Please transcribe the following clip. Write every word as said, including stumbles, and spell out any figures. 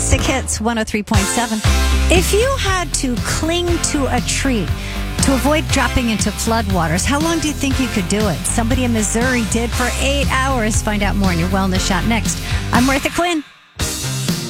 Classic Hits one oh three point seven. If you had to cling to a tree to avoid dropping into floodwaters, how long do you think you could do it? Somebody in Missouri did for eight hours. Find out more in your Wellness Shot next. I'm Martha Quinn.